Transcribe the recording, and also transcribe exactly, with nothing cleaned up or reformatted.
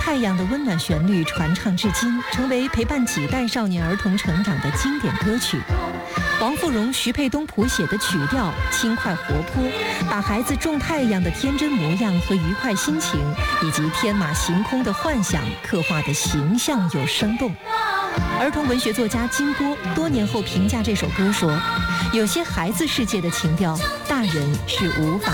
太阳》的温暖旋律传唱至今，成为陪伴几代少年儿童成长的经典歌曲。王富荣、徐沛东谱写的曲调轻快活泼，把孩子种太阳的天真模样和愉快心情，以及天马行空的幻想刻画的形象又生动。儿童文学作家金波多年后评价这首歌说：“有些孩子世界的情调，大人是无法